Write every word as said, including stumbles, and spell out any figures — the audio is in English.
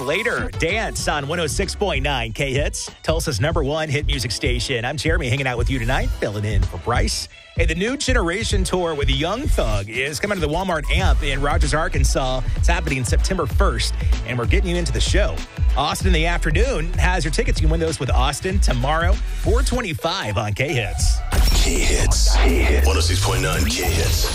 later. Dance on one oh six point nine K-Hits, Tulsa's number one hit music station. I'm Jeremy, hanging out with you tonight, filling in for Bryce. Hey, the New Generation Tour with Young Thug is coming to the Walmart Amp in Rogers, Arkansas. It's happening September first, and we're getting you into the show. Austin in the afternoon has your tickets. You can win those with Austin tomorrow, four twenty-five on K-Hits. K-Hits. K-Hits. one oh six point nine K-Hits.